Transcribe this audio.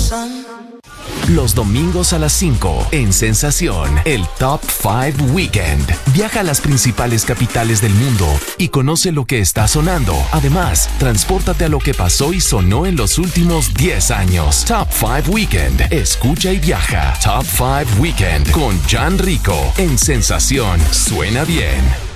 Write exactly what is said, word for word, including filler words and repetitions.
sun. Los domingos a las cinco, en Sensación, el Top cinco Weekend. Viaja a las principales capitales del mundo y conoce lo que está sonando. Además, transpórtate a lo que pasó y sonó en los últimos diez años. Top cinco Weekend. Escucha y viaja. Top cinco Weekend con Jan Rico en Sensación. Suena bien.